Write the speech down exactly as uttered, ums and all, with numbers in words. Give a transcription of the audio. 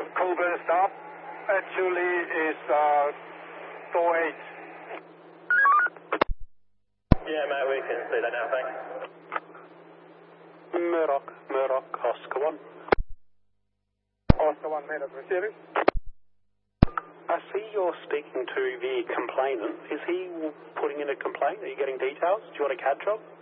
Colburn stop. Actually, is uh, door eight. Yeah, mate, we can see that now, thanks. Murdoch, Murdoch, Oscar one. Oscar one, mate, receiving. I see you're speaking to the complainant. Is he putting in a complaint? Are you getting details? Do you want a C A D job?